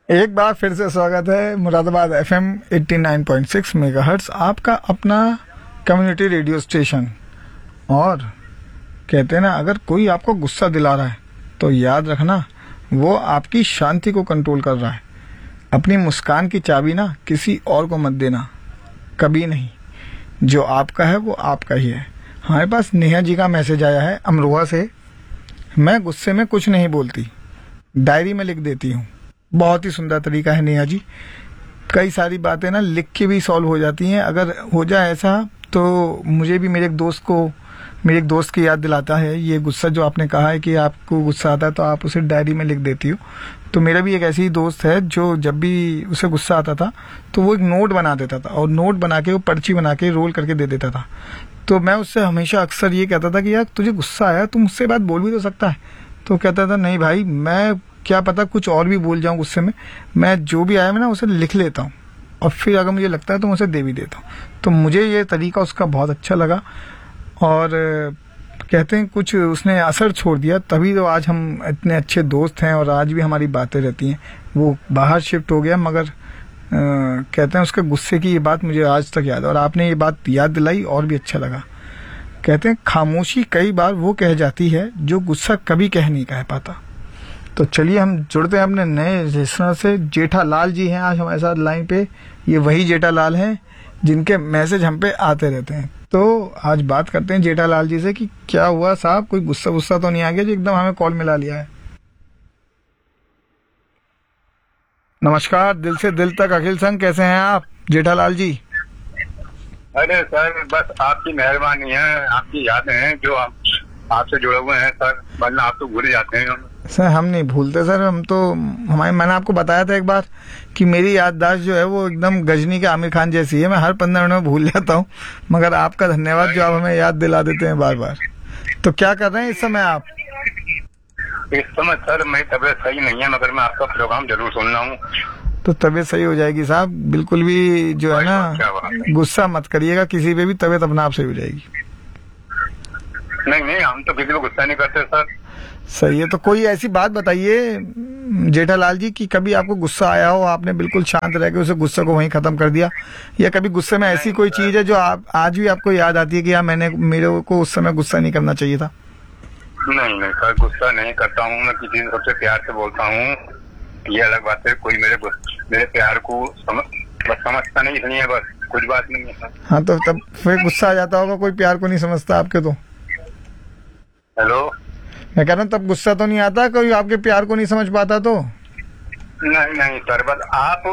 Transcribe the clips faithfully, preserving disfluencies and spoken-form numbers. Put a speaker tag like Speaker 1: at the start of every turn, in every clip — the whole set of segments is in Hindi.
Speaker 1: एक बार फिर से स्वागत है Moradabad FM eighty nine point six megahertz, आपका अपना कम्युनिटी रेडियो स्टेशन। और कहते हैं ना, अगर कोई आपको गुस्सा दिला रहा है तो याद रखना वो आपकी शांति को कंट्रोल कर रहा है। अपनी मुस्कान की चाबी ना किसी और को मत देना, कभी नहीं। जो आपका है वो आपका ही है। हमारे पास नेहा जी का मैसेज आया है अमरोहा से। मैं गुस्से में कुछ नहीं बोलती, डायरी में लिख देती हूँ। बहुत ही सुंदर तरीका है नेहा जी। कई सारी बातें ना लिख के भी सॉल्व हो जाती हैं। अगर हो जाए ऐसा तो मुझे भी मेरे एक दोस्त को मेरे एक दोस्त की याद दिलाता है ये गुस्सा जो आपने कहा है कि आपको गुस्सा आता है तो आप उसे डायरी में लिख देती हो। तो मेरा भी एक ऐसी ही दोस्त है जो जब भी उसे गुस्सा आता था तो वो एक नोट बना देता था और नोट बना के वो पर्ची बना के रोल करके दे देता था। तो मैं उससे हमेशा अक्सर ये कहता था कि यार तुझे गुस्सा आया, तुम मुझसे बात बोल भी तो सकता है। तो कहता था नहीं भाई, मैं क्या पता कुछ और भी बोल जाऊं गुस्से में, मैं जो भी आया मैं ना उसे लिख लेता हूँ और फिर अगर मुझे लगता है तो मैं उसे दे भी देता हूँ। तो मुझे ये तरीका उसका बहुत अच्छा लगा और कहते हैं कुछ उसने असर छोड़ दिया, तभी तो आज हम इतने अच्छे दोस्त हैं और आज भी हमारी बातें रहती हैं। वो बाहर शिफ्ट हो गया मगर आ, कहते हैं उसके गुस्से की ये बात मुझे आज तक याद है और आपने ये बात याद दिलाई और भी अच्छा लगा। कहते हैं खामोशी कई बार वो कह जाती है जो गुस्सा कभी कह नहीं कह पाता। तो चलिए हम जुड़ते हैं अपने नए लिसनर से। जेठालाल जी हैं आज हमारे साथ लाइन पे। ये वही जेठालाल हैं जिनके मैसेज हम पे आते रहते हैं। तो आज बात करते हैं जेठालाल जी से कि क्या हुआ साहब, कोई गुस्सा गुस्सा तो नहीं आ गया जो एकदम हमें कॉल मिला लिया है। नमस्कार, दिल से दिल तक अखिल संग, कैसे हैं आप जेठालाल जी?
Speaker 2: अरे सर, बस आपकी मेहरबानी है, आपकी यादें हैं जो आप आपसे जुड़े हुए हैं सर, वरना आप तो भूल जाते हैं।
Speaker 1: सर हम नहीं भूलते सर, हम तो हमारे मैंने आपको बताया था एक बार कि मेरी याददाश्त जो है वो एकदम गजनी के आमिर खान जैसी है। मैं हर पंद्रह मिनट में भूल जाता हूँ, मगर आपका धन्यवाद जो आप हमें याद दिला देते हैं बार बार। तो क्या कर रहे हैं इस समय आप?
Speaker 2: इस समय सर मेरी तबीयत सही नहीं है, मगर मैं आपका प्रोग्राम जरूर सुन रहा हूँ।
Speaker 1: तो तबीयत सही हो जाएगी साहब, बिल्कुल भी जो है ना गुस्सा मत करिएगा किसी पे भी, तबीयत अपने आप सही हो जाएगी।
Speaker 2: नहीं नहीं, हम तो किसी को गुस्सा नहीं करते सर।
Speaker 1: सही है। तो कोई ऐसी बात बताइए जेठालाल जी कि कभी आपको गुस्सा आया हो, आपने बिल्कुल शांत रह के उसे गुस्से को वहीं खत्म कर दिया, या कभी गुस्से में ऐसी कोई चीज है जो आप आज भी आपको याद आती है कि यार मैंने मेरे को उस समय गुस्सा नहीं करना चाहिए था?
Speaker 2: नहीं नहीं सर, गुस्सा नहीं करता हूँ मैं, किसी से सबसे प्यार से बोलता हूँ। ये अलग बात है, कोई मेरे मेरे प्यार को समझ बस समझता नहीं, इसलिए है, बस कुछ बात नहीं है।
Speaker 1: हाँ, तो तब फिर गुस्सा आ जाता होगा, कोई प्यार को नहीं समझता आपके तो।
Speaker 2: हेलो,
Speaker 1: मैं कह रहा हूँ तब गुस्सा तो नहीं आता, कोई आपके प्यार को नहीं समझ पाता तो?
Speaker 2: नहीं नहीं सर, बस आप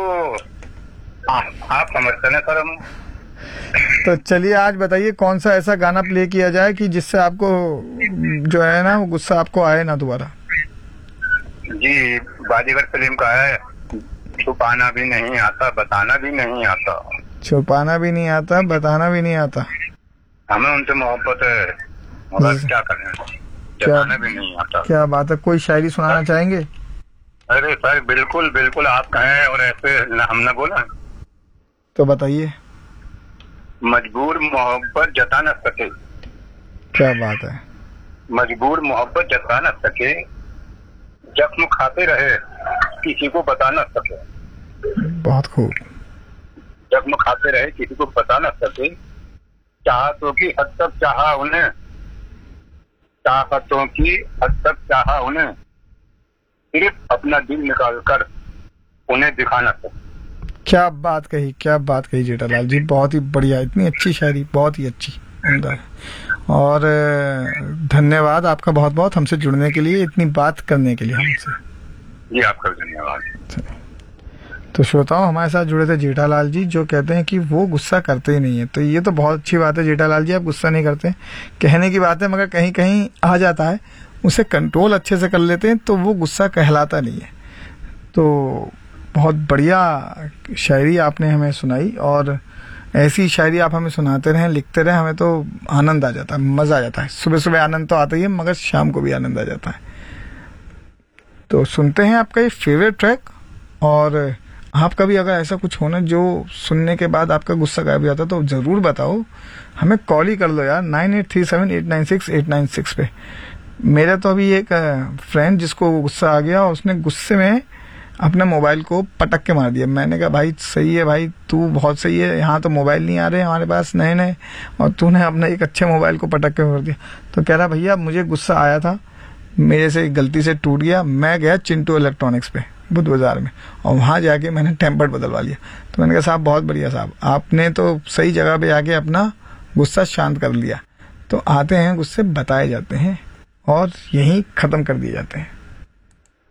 Speaker 2: आप, आप समझते ना सर। हम
Speaker 1: तो चलिए आज बताइए कौन सा ऐसा गाना प्ले किया जाए कि जिससे आपको जो है ना वो गुस्सा आपको आए ना दोबारा।
Speaker 2: जी, बाजीगर फिल्म का है, छुपाना भी नहीं आता बताना भी नहीं आता।
Speaker 1: छुपाना भी नहीं आता बताना भी नहीं आता।
Speaker 2: हमें उनसे मोहब्बत है मगर क्या करें, जताना भी नहीं आता।
Speaker 1: क्या बात है, कोई शायरी सुनाना चाहेंगे?
Speaker 2: अरे सर बिल्कुल बिल्कुल, आप कहें और ऐसे न, हम न बोला।
Speaker 1: तो बताइए।
Speaker 2: मजबूर मोहब्बत जता न सके।
Speaker 1: क्या बात है।
Speaker 2: मजबूर मोहब्बत जता न सके, जख्म खाते रहे किसी को बता न सके।
Speaker 1: बहुत खूब।
Speaker 2: जख्म खाते रहे किसी को बता न सके, चाहतों की हद तक चाहा उन्हें, चाहतों की हद तक चाहा उन्हें, सिर्फ अपना दिल निकाल कर उन्हें दिखा न सके।
Speaker 1: क्या बात कही, क्या बात कही जेठालाल जी, बहुत ही बढ़िया, इतनी अच्छी शायरी, बहुत ही अच्छी, उम्दा। और धन्यवाद आपका बहुत बहुत हमसे जुड़ने के लिए, इतनी बात करने के लिए हमसे।
Speaker 2: जी आपका भी धन्यवाद।
Speaker 1: तो श्रोताओं, हमारे साथ जुड़े थे जेठालाल जी जो कहते हैं कि वो गुस्सा करते ही नहीं है। तो ये तो बहुत अच्छी बात है जेठालाल जी, आप गुस्सा नहीं करते, कहने की बात है, मगर कहीं कहीं आ जाता है, उसे कंट्रोल अच्छे से कर लेते हैं तो वो गुस्सा कहलाता नहीं है। तो बहुत बढ़िया शायरी आपने हमें सुनाई और ऐसी शायरी आप हमें सुनाते रहें, लिखते रहें, हमें तो आनंद आ जाता है, मज़ा आ जाता है। सुबह सुबह आनंद तो आता ही है मगर शाम को भी आनंद आ जाता है। तो सुनते हैं आपका ये फेवरेट ट्रैक। और आपका भी अगर ऐसा कुछ होना जो सुनने के बाद आपका गुस्सा गायब हो जाता तो ज़रूर बताओ, हमें कॉल ही कर लो यार, nine eight three seven eight nine six eight nine six पे। मेरा तो अभी एक फ्रेंड जिसको गुस्सा आ गया और उसने गुस्से में अपने मोबाइल को पटक के मार दिया। मैंने कहा भाई सही है भाई, तू बहुत सही है, यहाँ तो मोबाइल नहीं आ रहे हमारे पास नए नए, और तूने अपने एक अच्छे मोबाइल को पटक के मार दिया। तो कह रहा भैया मुझे गुस्सा आया था, मेरे से गलती से टूट गया, मैं गया चिंटू इलेक्ट्रॉनिक्स पे बुद्ध बाजार में, और वहाँ जाके मैंने टेम्पर्ड बदलवा लिया। तो मैंने कहा साहब बहुत बढ़िया साहब, आपने तो सही जगह पे आके अपना गुस्सा शांत कर लिया। तो आते हैं गुस्से बताए जाते हैं और यहीं ख़त्म कर दिए जाते हैं।